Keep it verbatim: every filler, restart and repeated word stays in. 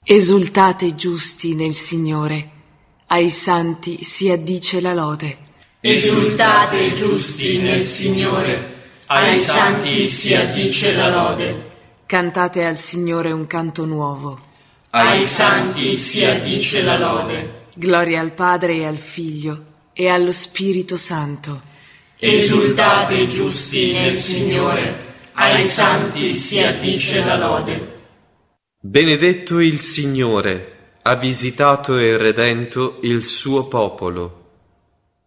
Esultate giusti nel Signore, ai santi si addice la lode. Esultate giusti nel Signore, ai santi si addice la lode. Cantate al Signore un canto nuovo. Ai santi si addice la lode. Gloria al Padre e al Figlio e allo Spirito Santo. Esultate giusti nel Signore, ai santi si addice la lode. Benedetto il Signore, ha visitato e redento il suo popolo.